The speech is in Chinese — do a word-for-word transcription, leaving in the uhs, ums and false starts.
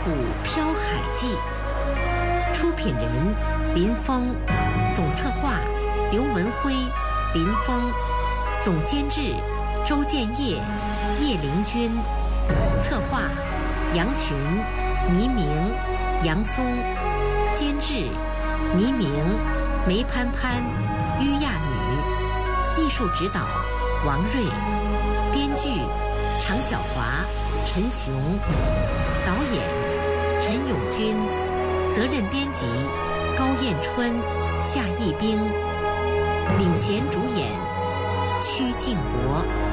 土飘海记》，出品人林峰，总策划刘文辉、林峰，总监制周建业、叶灵君，策划杨群、倪明、杨松，监制倪明、梅潘潘、于亚女，艺术指导王瑞，编剧常小华、陈雄，导演陈永军，责任编辑高彦春、夏义兵，领衔主演曲靖国。